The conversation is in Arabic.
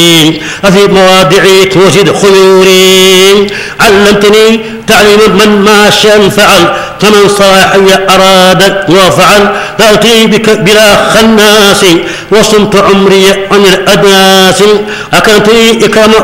في مواضعي توجد خيوري علمتني تعليم من ما شاء فعل كمن صاحي أراد وفعل فأتي بك بلا خناس وصمت عمري عن الأدناس أكنتني إكرام